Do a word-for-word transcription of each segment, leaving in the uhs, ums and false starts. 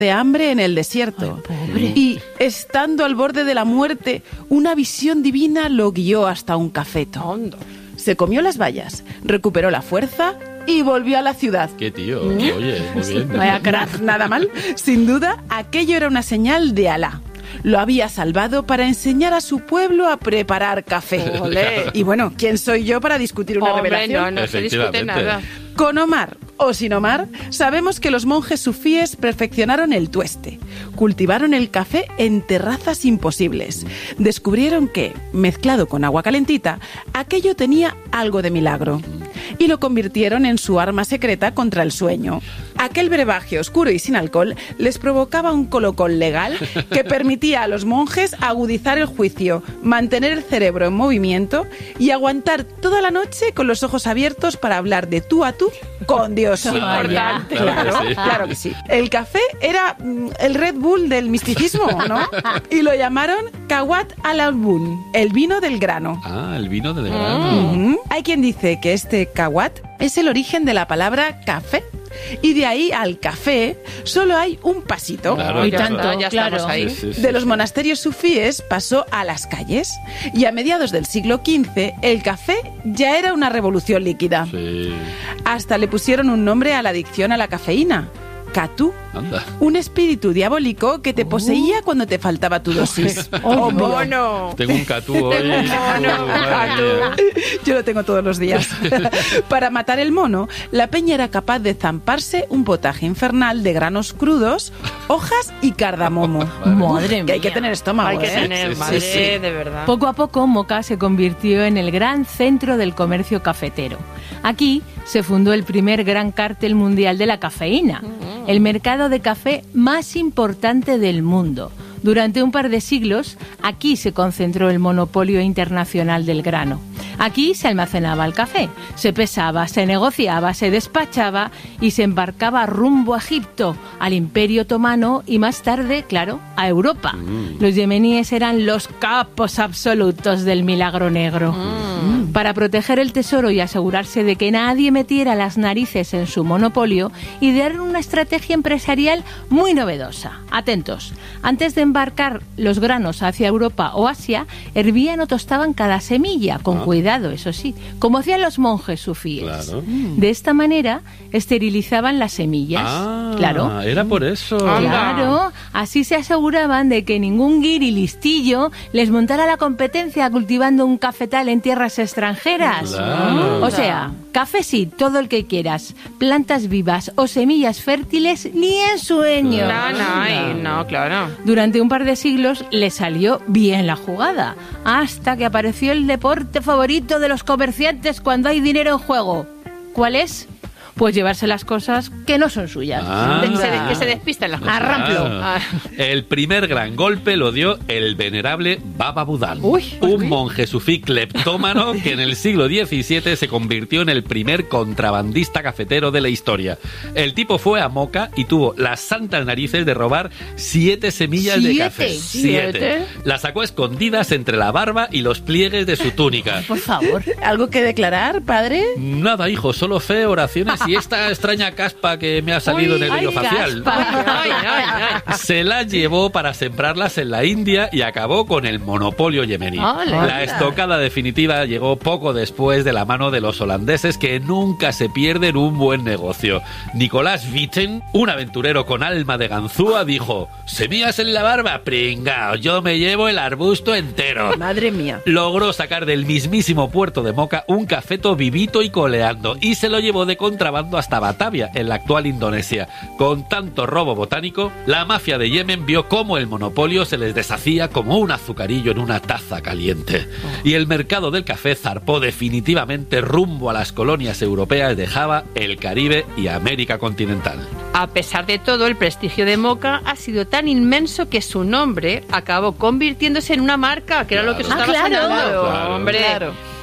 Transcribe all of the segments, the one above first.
de hambre en el desierto. Ay, y, estando al borde de la muerte, una visión divina lo guió hasta un cafeto. Hondo. Se comió las bayas, recuperó la fuerza y volvió a la ciudad. Qué tío, oye, muy bien. Vaya crack, nada mal. Sin duda, aquello era una señal de Alá. Lo había salvado para enseñar a su pueblo a preparar café. Olé. Y bueno, ¿quién soy yo para discutir una Hombre, revelación? no, no se discute nada. Con Omar o sin Omar, sabemos que los monjes sufíes perfeccionaron el tueste, cultivaron el café en terrazas imposibles, descubrieron que, mezclado con agua calentita, aquello tenía algo de milagro y lo convirtieron en su arma secreta contra el sueño. Aquel brebaje oscuro y sin alcohol les provocaba un colocón legal que permitía a los monjes agudizar el juicio, mantener el cerebro en movimiento y aguantar toda la noche con los ojos abiertos para hablar de tú a tú con Dios. Claro, Claro, claro que sí. claro que sí. El café era mm, el Red Bull del misticismo, ¿no? Y lo llamaron Kawat al-Albun, el vino del grano. Ah, el vino de grano. Ujú. Hay quien dice que este Kawat es el origen de la palabra café. Y de ahí al café solo hay un pasito. Claro, Y claro. tanto, ya claro. estamos ahí. Sí, sí, sí, De los sí. monasterios sufíes pasó a las calles y a mediados del siglo quince el café ya era una revolución líquida. Sí. Hasta le pusieron un nombre a la adicción a la cafeína. Catú, Anda. un espíritu diabólico que te poseía cuando te faltaba tu dosis. ¡Oh, mono! Tengo un catú hoy. mono, Madre mía. Yo lo tengo todos los días. Para matar el mono, la peña era capaz de zamparse un potaje infernal de granos crudos, hojas y cardamomo. Madre mía. Que hay que tener estómago, Hay que ¿eh? tener, Sí, sí, madre, sí. de verdad. Poco a poco, Moca se convirtió en el gran centro del comercio cafetero. Aquí se fundó el primer gran cártel mundial de la cafeína, el mercado de café más importante del mundo. Durante un par de siglos, aquí se concentró el monopolio internacional del grano. Aquí se almacenaba el café, se pesaba, se negociaba, se despachaba y se embarcaba rumbo a Egipto, al Imperio Otomano y más tarde, claro, a Europa. Los yemeníes eran los capos absolutos del milagro negro. Para proteger el tesoro y asegurarse de que nadie metiera las narices en su monopolio, idearon una estrategia empresarial muy novedosa. Atentos, antes de embarcar los granos hacia Europa o Asia, hervían o tostaban cada semilla, con Ah. cuidado, eso sí, como hacían los monjes sufíes. Claro. De esta manera, esterilizaban las semillas. Ah, Claro. era por eso. Anda. Claro, así se aseguraban de que ningún guiri listillo les montara la competencia cultivando un cafetal en tierras extranjeras. Claro. O sea, café sí, todo el que quieras. Plantas vivas o semillas fértiles, ni en sueño. No, no, ay, no, claro. Durante un par de siglos le salió bien la jugada, hasta que apareció el deporte favorito de los comerciantes cuando hay dinero en juego. ¿Cuál es? Pues llevarse las cosas que no son suyas. Ah. Que se, que se despisten las cosas. Arramplo. Ah. El primer gran golpe lo dio el venerable Baba Budán, Uy, un monje sufí cleptómano que en el siglo diecisiete se convirtió en el primer contrabandista cafetero de la historia. El tipo fue a Moca y tuvo las santas narices de robar siete semillas de ¿Siete? café. ¿Siete? Las sacó escondidas entre la barba y los pliegues de su túnica. Por favor. ¿Algo que declarar, padre? Nada, hijo, solo fe, oraciones y esta extraña caspa que me ha salido Uy, en el vello ay, facial. caspa. Ay, ay, ay. Se las llevó para sembrarlas en la India y acabó con el monopolio yemení. Ole. La estocada definitiva llegó poco después de la mano de los holandeses, que nunca se pierden un buen negocio. Nicolás Witten, un aventurero con alma de ganzúa, dijo: semillas en la barba, pringao, yo me llevo el arbusto entero. Madre mía. Logró sacar del mismísimo puerto de Moca un cafeto vivito y coleando y se lo llevó de contrabando hasta Batavia, en la actual Indonesia. Con tanto robo botánico, la mafia de Yemen vio cómo el monopolio se les deshacía como un azucarillo en una taza caliente. Y el mercado del café zarpó definitivamente rumbo a las colonias europeas de Java, el Caribe y América continental. A pesar de todo, el prestigio de Moca ha sido tan inmenso que su nombre acabó convirtiéndose en una marca, que era lo que se Ah, estaba claro. señalando. Claro. Hombre. Claro.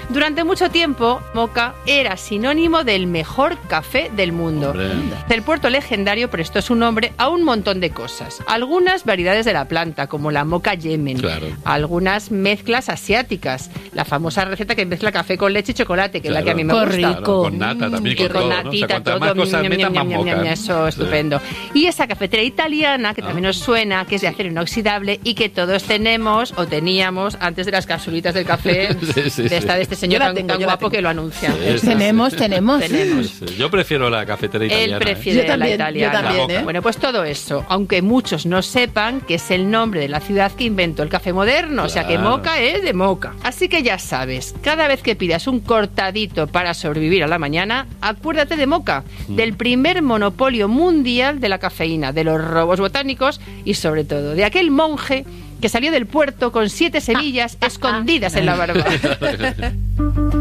Durante mucho tiempo, Moca era sinónimo del mejor café del mundo. Hombre. El puerto legendario prestó su nombre a un montón de cosas. Algunas variedades de la planta, como la Moca Yemen. Claro. Algunas mezclas asiáticas. La famosa receta que mezcla café con leche y chocolate, que Claro. es la que a mí me Qué gusta. rico. Claro, con nata también, Que con, con todo, ¿no? O sea, natita, cuantas todo, más cosas ñam, metas, ñam, más ñam, ñam, moca. eso, Sí. estupendo. Y esa cafetera italiana, que también Ah. os suena, que es de acero inoxidable y que todos tenemos o teníamos antes de las capsulitas del café Sí, sí, de, sí. esta, de este señor Yo la tan, tengo, tan yo la guapo tengo. que lo anuncia. Sí, sí, Tenemos, tenemos. Tenemos. Sí, sí. Yo prefiero la cafetera italiana. Él prefiere Yo también, la yo italiana. también, ¿eh? Bueno, pues todo eso, aunque muchos no sepan que es el nombre de la ciudad que inventó el café moderno, o sea que Claro. Moca es de Moca. Así que ya sabes, cada vez que pidas un cortadito para sobrevivir a la mañana, acuérdate de Moca, del primer monopolio mundial de la cafeína, de los robos botánicos y sobre todo de aquel monje que salió del puerto con siete semillas escondidas en la barba.